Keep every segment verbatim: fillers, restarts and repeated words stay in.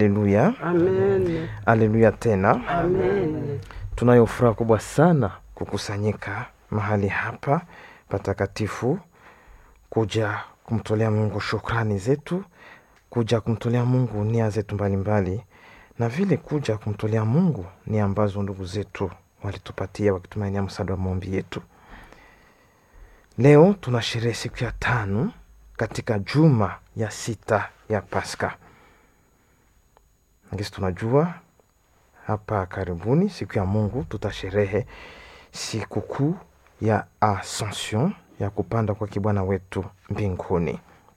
Haleluya. Amen. Haleluya tena. Amen. Tunayo furaha kubwa sana kukusanyika mahali hapa patakatifu, kuja kumtolea Mungu shukrani zetu, kuja kumtolea Mungu nia zetu mbalimbali, na vile kuja kumtolea Mungu nia ambazo ndugu zetu walitupatia wakitumainia msaada wa maombi yetu. Leo tunasherehe siku ya tano katika juma ya sita ya Pasaka. Ngisi tunajua hapa karibuni siku ya Mungu tutasherehe siku kuu ya Ascension, ya kupanda kwa Bwana wetu mbinguni.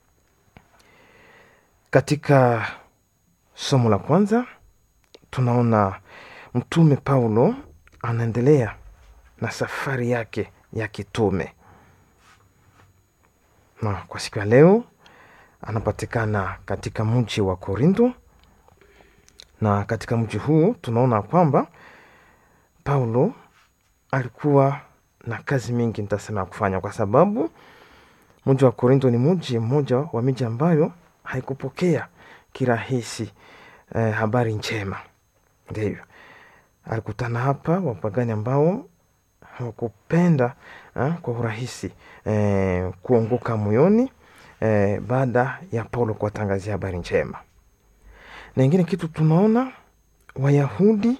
Katika somo la kwanza tunaona mtume Paulo anaendelea na safari yake ya kitume, na kwa siku ya leo anapatikana katika mji wa Korinto. Na katika mji huu tunaona kwamba Paulo alikuwa na kazi mingi nitasema kufanya, kwa sababu mji wa Korinto ni mji mmoja wa miji ambayo haikupokea kirahisi eh, habari njema. Ndio alikutana hapa wapagani ambao hawakupenda eh, kwa urahisi eh, kuongoka moyoni eh, baada ya Paulo kuwatangazia habari njema. Na ingine kitu tunaona Wayahudi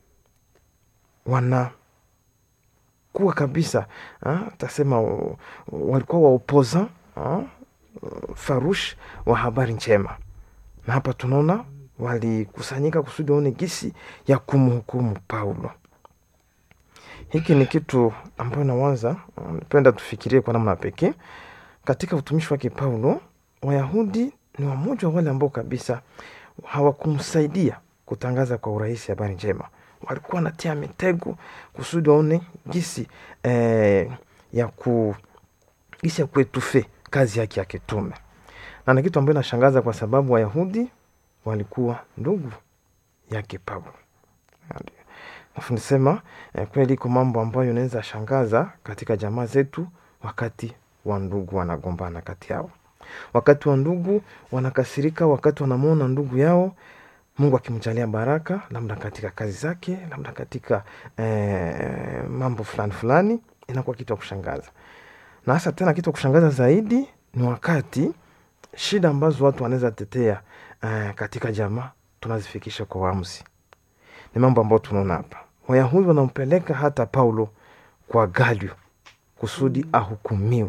wana kuwa kabisa ha, tasema walikuwa waopoza farush wa habari njema, na hapa tunaona walikusanyika kusudi waone gisi ya kumhukumu Paulo. Hiki ni kitu ambayo nawaza napenda tufikirie kwa namna pekee. Katika utumishi wake Paulo, Wayahudi ni wamoja wale ambao kabisa hawakumsaidia kutangaza kwa urahisi habari njema. Walikuwa natia mitego kusudi waone gisi eh, ya ku gisi ya kuetufe kazi yake ya kitume. Na ni kitu ambayo nashangaza kwa sababu Wayahudi walikuwa ndugu yake Paulo. Nafundisema eh, kweli iko mambo ambayo inaweza shangaza katika jamaa zetu wakati wa ndugu wanagombana kati yao. Wakati wa ndugu wanakasirika, wakati wanamwona ndugu yao Mungu akimjalia baraka, labda katika kazi zake, labda katika eh, mambo fulani fulani, inakuwa kitu kushangaza. Na hasa tena kitu kushangaza zaidi ni wakati shida ambazo watu wanaweza tetea eh, katika jamaa tunazifikisha kwa waamuzi. Ni mambo ambayo tunaona hapa. Wayahudi wanampeleka hata Paulo kwa Galio kusudi ahukumiwe.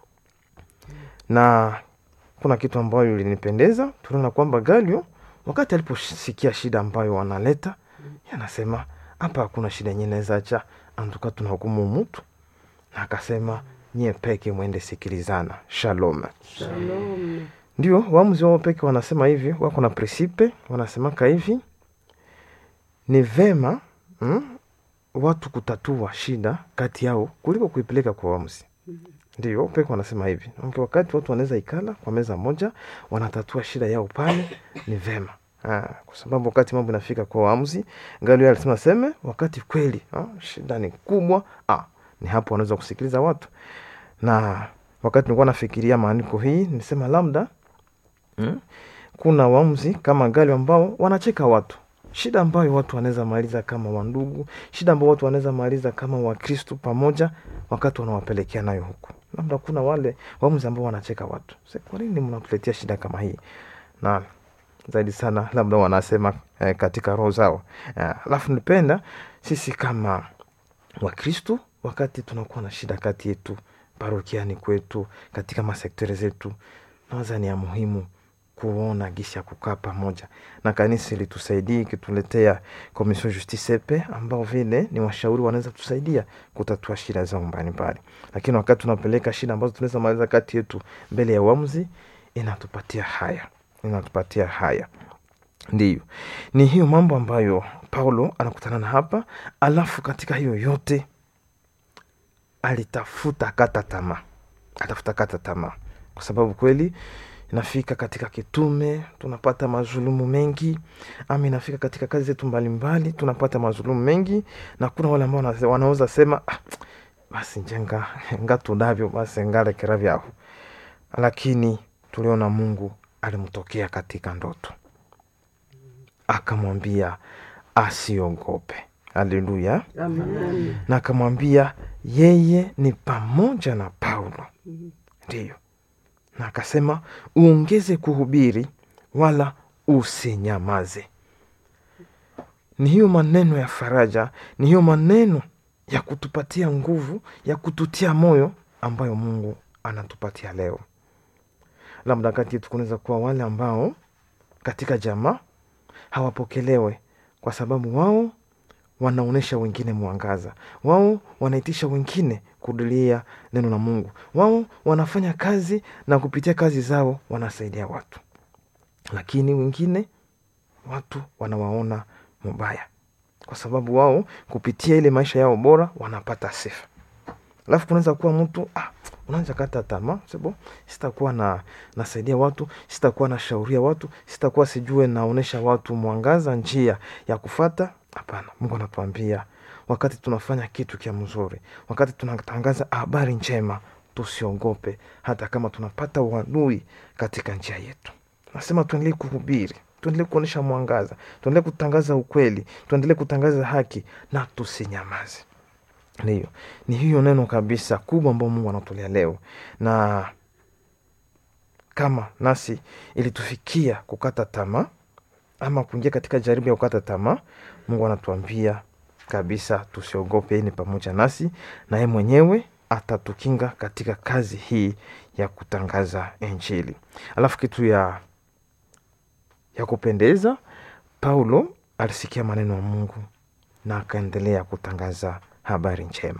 Na kuna kitu ambayo ilinipendeza, tunaona kwamba Galio wakati aliposikia shida ambayo wanaleta, yanasema hapa hakuna shida nyingine inaweza acha antuka tunahukumu mtu, na akasema nyie peke mwende sikilizana. Shalom. Shalom. Ndio waamuzi wao peke wanasema hivi, wako na principe, wanasemaka hivi, ni vema hmm, watu kutatua shida kati yao kuliko kuipeleka kwa waamuzi. Ndio peke wanasema hivi. Okay, wakati watu wanaweza ikala kwa meza moja wanatatua shida yao pale, ni vema. Ah, kwa sababu wakati mambo inafika kwa waamuzi, Galio alisema seme wakati kweli ah, shida ni kubwa, ah, ni hapo wanaweza kusikiliza watu. Na wakati nilikuwa nafikiria maandiko hii, nisema labda hmm, kuna waamuzi kama Galio ambao wanacheka watu. Shida ambayo watu wanaweza maliza kama wandugu, shida ambayo watu wanaweza maliza kama Wakristo pamoja, wakati wanawapelekea nayo huko. Labda kuna wale waamuzi ambao wanacheka watu. Sasa kwa nini mnatuletea shida kama hii? Na zaidi sana labda wanasema eh, katika roho zao. Alafu eh, nipenda sisi kama Wakristo wakati tunakuwa na shida kati yetu, parokiani kwetu, katika masektere zetu, nawaza ni ya muhimu kuona gisi ya kukaa pamoja. Na kanisa ilitusaidia ikituletea Commission Justice Epe ambao vile ni washauri wanaweza tusaidia kutatua shida zao mbalimbali. Lakini wakati tunapeleka shida ambazo tunaweza maliza kati yetu mbele ya waamuzi, inatupatia haya. Inatupatia haya. Ndiyo. Ni hiyo mambo ambayo Paulo anakutana na hapa, alafu katika hiyo yote alitafuta kata tamaa. Atafuta kata tamaa. Kwa sababu kweli inafika katika kitume tunapata mazulumu mengi, ama inafika katika kazi zetu mbalimbali tunapata mazulumu mengi, na kuna wale ambao wanaweza sema ah, basi njenga ngatu davyo basi ngale kiravyo. Lakini tuliona Mungu alimtokea katika ndoto. akamwambia asiogope. Haleluya. Amen. Na akamwambia yeye ni pamoja na Paulo. Ndiyo. Na akasema uongeze kuhubiri wala usinyamaze. Ni hiyo maneno ya faraja, ni hiyo maneno ya kutupatia nguvu, ya kututia moyo ambayo Mungu anatupatia leo. Labda kati yetu kunaweza kuwa wale ambao katika jamaa hawapokelewe kwa sababu wao wanaonesha wengine mwangaza. Wao wanaitisha wengine kudulia neno la Mungu. Wao wanafanya kazi na kupitia kazi zao wanasaidia watu. Lakini wengine watu wanawaona mubaya kwa sababu wao kupitia ile maisha yao bora wanapata sifa. Alafu kunaweza kuwa mtu ah, unaanza kata tamaa, sebo sitakuwa na nasaidia watu, sitakuwa na shauria watu, sitakuwa sijue naonesha watu mwangaza njia ya kufata. Hapana, Mungu anatuambia wakati tunafanya kitu kia mzuri, wakati tunatangaza habari njema, tusiogope hata kama tunapata uadui katika njia yetu. Nasema tuendelee kuhubiri, tuendelee kuonesha mwangaza, tuendelee kutangaza ukweli, tuendelee kutangaza haki na tusinyamaze. Ndiyo, ni hiyo neno kabisa kubwa ambao Mungu anatolea leo. Na kama nasi ilitufikia kukata tamaa ama kuingia katika jaribu ya kukata tamaa, Mungu anatuambia kabisa tusiogope, yeye ni pamoja nasi na yeye mwenyewe atatukinga katika kazi hii ya kutangaza Injili. Alafu kitu ya ya kupendeza, Paulo alisikia maneno ya Mungu na akaendelea kutangaza habari njema.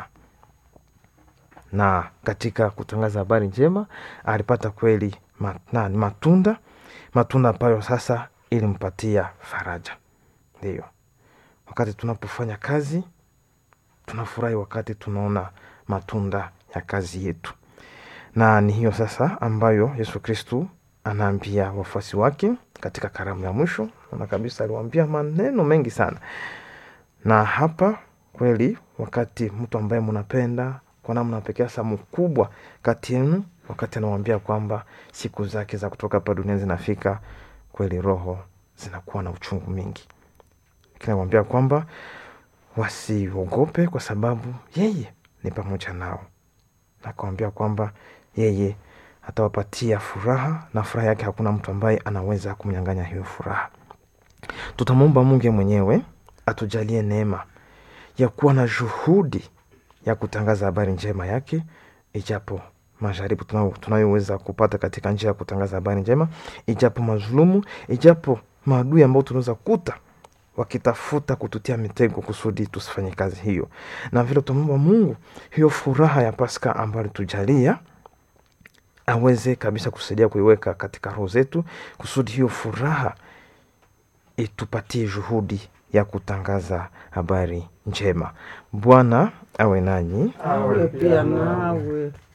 Na katika kutangaza habari njema alipata kweli mat, matunda matunda ambayo sasa ilimpatia faraja. Ndiyo, wakati tunapofanya kazi tunafurahi wakati tunaona matunda ya kazi yetu. Na ni hiyo sasa ambayo Yesu Kristu anaambia wafuasi wake katika karamu ya mwisho. Na kabisa aliwaambia maneno mengi sana. Na hapa kweli wakati mtu ambaye mnapenda kwa namna pekee sana mkubwa kati yenu, wakati anawaambia kwamba siku zake za kutoka hapa duniani zinafika, kweli roho zinakuwa na uchungu mingi. Anawaambia kwamba wasiogope kwa sababu yeye ni pamoja nao. Na akawaambia kwamba yeye atawapatia furaha na furaha yake hakuna mtu ambaye anaweza kumnyang'anya hiyo furaha. Tutamwomba Mungu mwenyewe atujalie neema ya kuwa na juhudi ya kutangaza habari njema yake, ijapo majaribu tunayoweza kupata katika njia ya kutangaza habari njema, ijapo mazulumu, ijapo maadui ambao tunaweza kuta wakitafuta kututia mitego kusudi tusifanye kazi hiyo. Na vile tutamwomba Mungu hiyo furaha ya Pasaka ambayo tujalia aweze kabisa kusaidia kuiweka katika roho zetu kusudi hiyo furaha itupatie juhudi ya kutangaza habari njema. Bwana awe nanyi. Awe pia nawe.